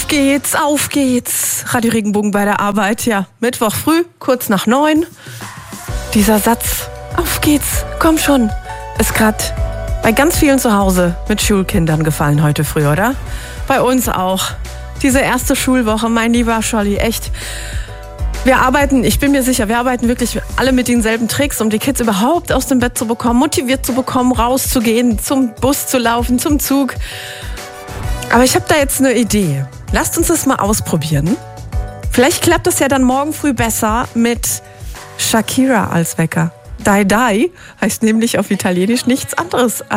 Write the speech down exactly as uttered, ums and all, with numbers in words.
geht's, auf geht's. Radio Regenbogen bei der Arbeit, ja. Mittwoch früh, kurz nach neun. Dieser Satz, auf geht's, komm schon, ist gerade bei ganz vielen zu Hause mit Schulkindern gefallen heute früh, oder? Bei uns auch. Diese erste Schulwoche, mein lieber Scholli, echt. Wir arbeiten, ich bin mir sicher, wir arbeiten wirklich alle mit denselben Tricks, um die Kids überhaupt aus dem Bett zu bekommen, motiviert zu bekommen, rauszugehen, zum Bus zu laufen, zum Zug. Aber ich habe da jetzt eine Idee. Lasst uns das mal ausprobieren. Vielleicht klappt das ja dann morgen früh besser mit Shakira als Wecker. Dai Dai heißt nämlich auf Italienisch nichts anderes als